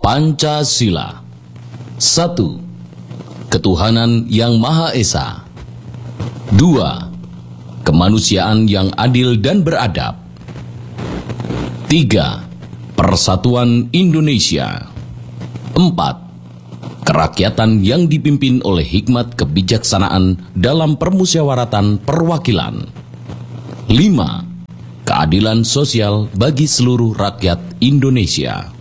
Pancasila. 1. Ketuhanan yang Maha Esa. 2. Kemanusiaan yang adil dan beradab. 3. Persatuan Indonesia. 4. Kerakyatan yang dipimpin oleh hikmat kebijaksanaan dalam permusyawaratan perwakilan. 5. Keadilan sosial bagi seluruh rakyat Indonesia.